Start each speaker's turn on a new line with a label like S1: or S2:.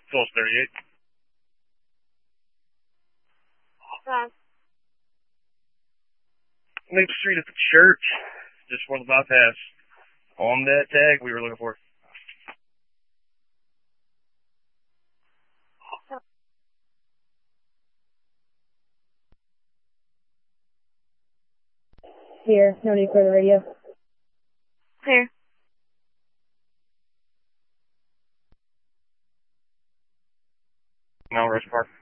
S1: Close 38. Maple Street at the church. Just for the bypass. On that tag we were looking for.
S2: Here, no need for the radio.
S3: Clear.
S1: Melrose Park.